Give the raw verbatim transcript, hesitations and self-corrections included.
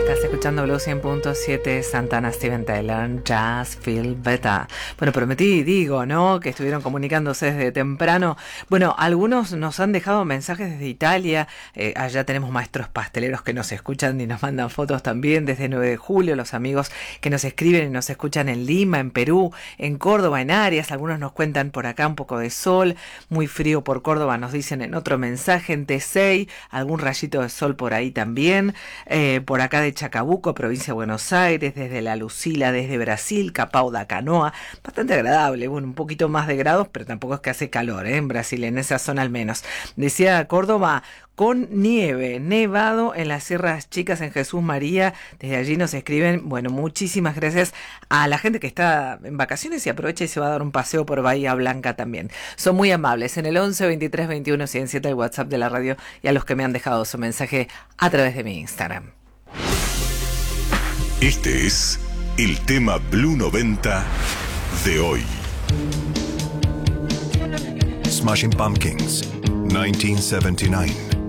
Estás escuchando Blue cien punto siete, Santana, Steven Tyler, Just Feel Better. Bueno, prometí, digo, ¿no? Que estuvieron comunicándose desde temprano. Bueno, algunos nos han dejado mensajes desde Italia. Eh, allá tenemos maestros pasteleros que nos escuchan y nos mandan fotos también desde nueve de julio. Los amigos que nos escriben y nos escuchan en Lima, en Perú, en Córdoba, en Arias. Algunos nos cuentan por acá un poco de sol. Muy frío por Córdoba, nos dicen en otro mensaje. En Tesey, algún rayito de sol por ahí también. Eh, por acá de Chacabuco, provincia de Buenos Aires, desde La Lucila, desde Brasil, Capau da Canoa, bastante agradable, bueno, un poquito más de grados, pero tampoco es que hace calor, ¿eh? En Brasil, en esa zona al menos. Decía Córdoba, con nieve, nevado en las Sierras Chicas en Jesús María, desde allí nos escriben, bueno, muchísimas gracias a la gente que está en vacaciones y aprovecha y se va a dar un paseo por Bahía Blanca también. Son muy amables, en el once, veintitrés, veintiuno, cien siete el WhatsApp de la radio y a los que me han dejado su mensaje a través de mi Instagram. Este es el tema Blue noventa de hoy. Smashing Pumpkins, nineteen seventy-nine.